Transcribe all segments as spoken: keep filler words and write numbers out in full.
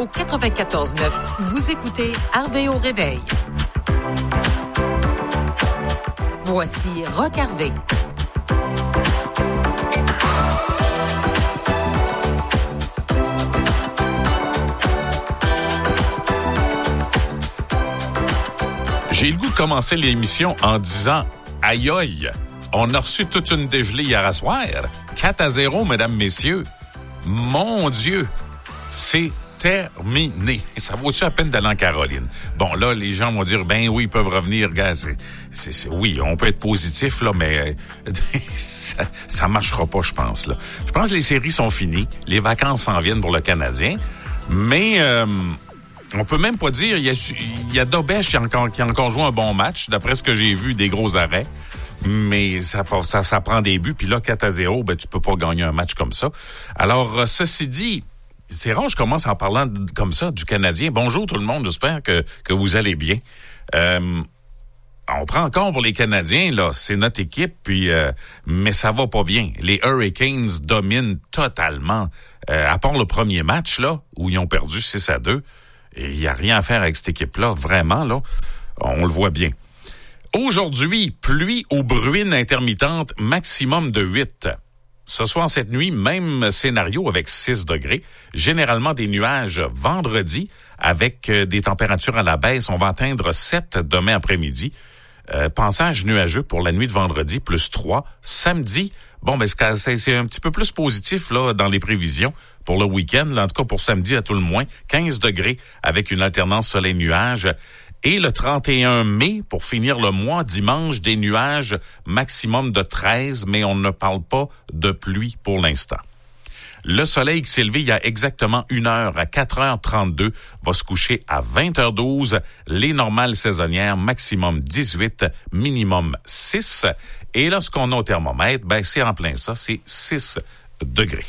au quatre-vingt-quatorze neuf. Vous écoutez Harvey au réveil. Voici Roch Harvey. J'ai le goût de commencer l'émission en disant « Aïe aïe, on a reçu toute une dégelée hier à soir. quatre à zéro, mesdames, messieurs. Mon Dieu, c'est terminé. Ça vaut-tu la peine d'aller en Caroline? » Bon, là, les gens vont dire « Ben oui, ils peuvent revenir. » Gars, c'est, c'est, c'est, oui, on peut être positif, là, mais euh, ça, ça marchera pas, je pense. Là. Je pense que les séries sont finies. Les vacances s'en viennent pour le Canadien. Mais... Euh, on peut même pas dire, il y a, il y a Dobèche qui a encore, qui a encore joué un bon match, d'après ce que j'ai vu, des gros arrêts. Mais ça, ça, ça prend des buts, puis là, quatre à zéro, ben, tu peux pas gagner un match comme ça. Alors, ceci dit, c'est rare, je commence en parlant de, comme ça du Canadien. Bonjour tout le monde, j'espère que, que vous allez bien. Euh, on prend encore pour les Canadiens, là, c'est notre équipe, puis euh, mais ça va pas bien. Les Hurricanes dominent totalement. Euh, à part le premier match, là, où ils ont perdu six à deux, et il n'y a rien à faire avec cette équipe-là, vraiment, là. On le voit bien. Aujourd'hui, pluie ou bruine intermittente, maximum de huit. Ce soir, cette nuit, même scénario avec six degrés. Généralement des nuages vendredi, avec des températures à la baisse. On va atteindre sept demain après-midi. Euh, passage nuageux pour la nuit de vendredi, plus trois. Samedi, bon, ben c'est, c'est un petit peu plus positif là dans les prévisions pour le week-end. Là, en tout cas, pour samedi à tout le moins, quinze degrés avec une alternance soleil-nuage. Et le trente et un mai, pour finir le mois, dimanche, des nuages, maximum de treize, mais on ne parle pas de pluie pour l'instant. Le soleil qui s'est levé il y a exactement une heure, à quatre heures trente-deux, va se coucher à vingt heures douze. Les normales saisonnières, maximum dix-huit, minimum six. Et là, ce qu'on a au thermomètre, ben c'est en plein ça, c'est six degrés.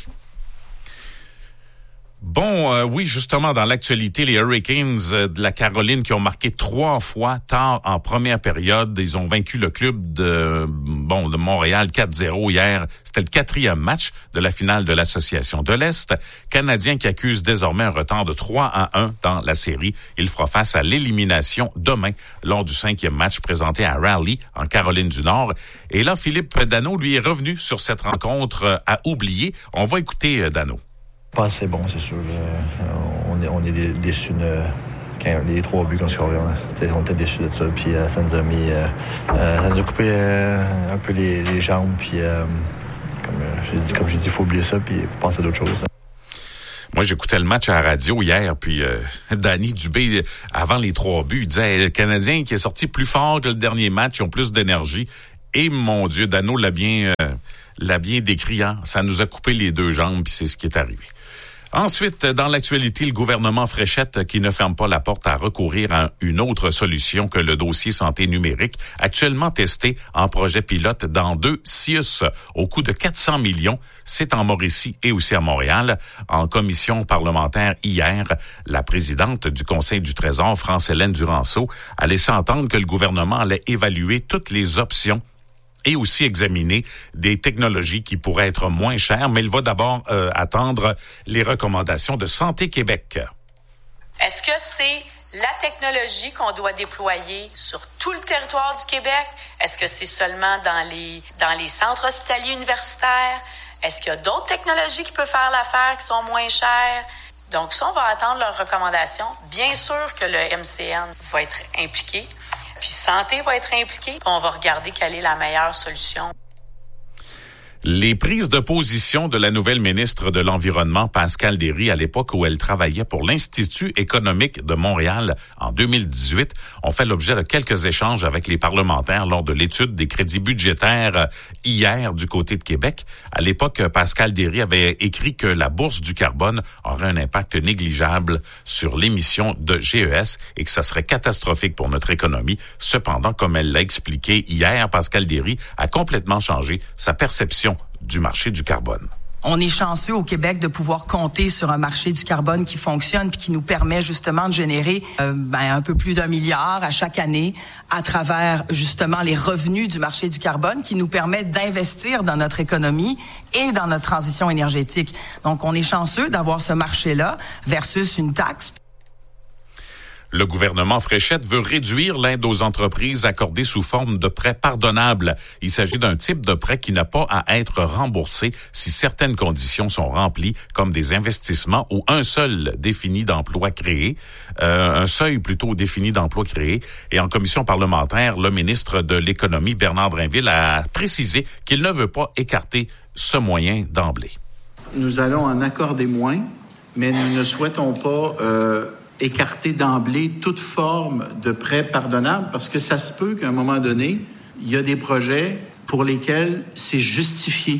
Bon, euh, oui, justement, dans l'actualité, les Hurricanes euh, de la Caroline qui ont marqué trois fois tard en première période. Ils ont vaincu le club de bon de Montréal quatre zéro hier. C'était le quatrième match de la finale de l'Association de l'Est. Canadien qui accuse désormais un retard de trois à un dans la série. Il fera face à l'élimination demain lors du cinquième match présenté à Raleigh, en Caroline du Nord. Et là, Philippe Danault, lui, est revenu sur cette rencontre euh, à oublier. On va écouter euh, Danault. Pas assez bon, c'est sûr. On est, on est déçus de, quand les trois buts qu'on score. On était déçus de ça. Puis ça nous a mis, euh, ça nous a coupé euh, un peu les, les jambes. Puis euh, comme, j'ai dit, comme j'ai dit, il faut oublier ça puis penser à d'autres choses. Moi, j'écoutais le match à la radio hier, puis euh, Danny Dubé, avant les trois buts, il disait le Canadien qui est sorti plus fort que le dernier match, ils ont plus d'énergie. Et mon Dieu, Danault l'a bien, euh, l'a bien décrit, hein? Ça nous a coupé les deux jambes, puis c'est ce qui est arrivé. Ensuite, dans l'actualité, le gouvernement Fréchette qui ne ferme pas la porte à recourir à une autre solution que le dossier santé numérique, actuellement testé en projet pilote dans deux C I U S au coût de quatre cents millions. C'est en Mauricie et aussi à Montréal. En commission parlementaire hier, la présidente du Conseil du Trésor, France-Hélène Duranceau, a laissé entendre que le gouvernement allait évaluer toutes les options et aussi examiner des technologies qui pourraient être moins chères, mais il va d'abord euh, attendre les recommandations de Santé Québec. Est-ce que c'est la technologie qu'on doit déployer sur tout le territoire du Québec? Est-ce que c'est seulement dans les, dans les centres hospitaliers universitaires? Est-ce qu'il y a d'autres technologies qui peuvent faire l'affaire, qui sont moins chères? Donc ça, on va attendre leurs recommandations. Bien sûr que le M C N va être impliqué. Puis Santé va être impliquée. On va regarder quelle est la meilleure solution. Les prises de position de la nouvelle ministre de l'Environnement, Pascale Derry, à l'époque où elle travaillait pour l'Institut économique de Montréal en deux mille dix-huit, ont fait l'objet de quelques échanges avec les parlementaires lors de l'étude des crédits budgétaires hier du côté de Québec. À l'époque, Pascale Derry avait écrit que la bourse du carbone aurait un impact négligeable sur l'émission de G E S et que ça serait catastrophique pour notre économie. Cependant, comme elle l'a expliqué hier, Pascale Derry a complètement changé sa perception du marché du carbone. On est chanceux au Québec de pouvoir compter sur un marché du carbone qui fonctionne puis qui nous permet justement de générer euh, ben, un peu plus d'un milliard à chaque année à travers justement les revenus du marché du carbone qui nous permet d'investir dans notre économie et dans notre transition énergétique. Donc, on est chanceux d'avoir ce marché-là versus une taxe. Le gouvernement Fréchette veut réduire l'aide aux entreprises accordée sous forme de prêts pardonnables. Il s'agit d'un type de prêt qui n'a pas à être remboursé si certaines conditions sont remplies, comme des investissements ou un seul défini d'emploi créé, euh, un seuil plutôt défini d'emploi créé. Et en commission parlementaire, le ministre de l'Économie, Bernard Drinville, a précisé qu'il ne veut pas écarter ce moyen d'emblée. Nous allons en accorder moins, mais nous ne souhaitons pas euh, écarter d'emblée toute forme de prêt pardonnable parce que ça se peut qu'à un moment donné, il y a des projets pour lesquels c'est justifié.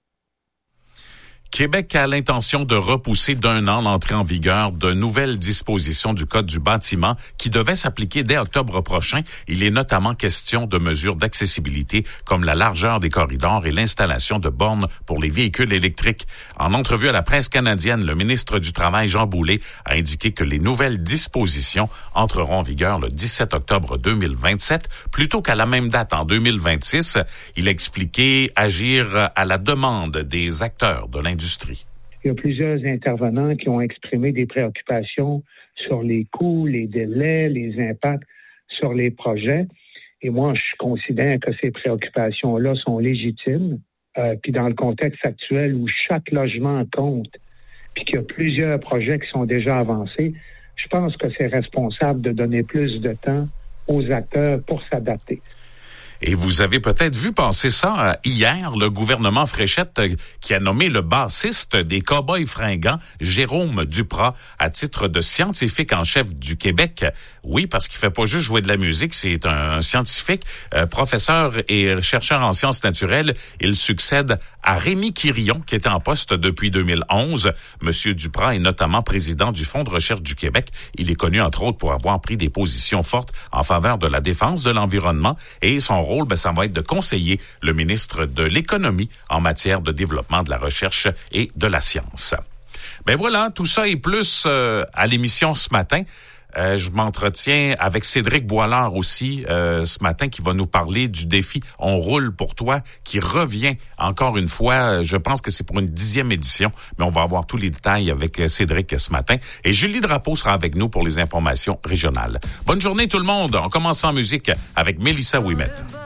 Québec a l'intention de repousser d'un an l'entrée en vigueur de nouvelles dispositions du Code du bâtiment qui devaient s'appliquer dès octobre prochain. Il est notamment question de mesures d'accessibilité comme la largeur des corridors et l'installation de bornes pour les véhicules électriques. En entrevue à la presse canadienne, le ministre du Travail, Jean Boulet, a indiqué que les nouvelles dispositions entreront en vigueur le dix-sept octobre deux mille vingt-sept plutôt qu'à la même date en deux mille vingt-six. Il a expliqué agir à la demande des acteurs de l'industrie. Il y a plusieurs intervenants qui ont exprimé des préoccupations sur les coûts, les délais, les impacts sur les projets. Et moi, je considère que ces préoccupations-là sont légitimes. Euh, puis dans le contexte actuel où chaque logement compte, puis qu'il y a plusieurs projets qui sont déjà avancés, je pense que c'est responsable de donner plus de temps aux acteurs pour s'adapter. Et vous avez peut-être vu passer ça euh, hier, le gouvernement Fréchette euh, qui a nommé le bassiste des Cowboys fringants, Jérôme Duprat, à titre de scientifique en chef du Québec. Oui, parce qu'il fait pas juste jouer de la musique, c'est un, un scientifique, euh, professeur et chercheur en sciences naturelles. Il succède à Rémi Quirion, qui était en poste depuis deux mille onze. Monsieur Duprat est notamment président du Fonds de recherche du Québec. Il est connu, entre autres, pour avoir pris des positions fortes en faveur de la défense de l'environnement. Et son rôle, ben, ça va être de conseiller le ministre de l'Économie en matière de développement de la recherche et de la science. Ben voilà, tout ça et plus euh, à l'émission ce matin. Euh, je m'entretiens avec Cédric Boilard aussi euh, ce matin qui va nous parler du défi On roule pour toi qui revient encore une fois. Je pense que c'est pour une dixième édition, mais on va avoir tous les détails avec Cédric ce matin. Et Julie Drapeau sera avec nous pour les informations régionales. Bonne journée tout le monde. On commence en musique avec Mélissa Ouimet.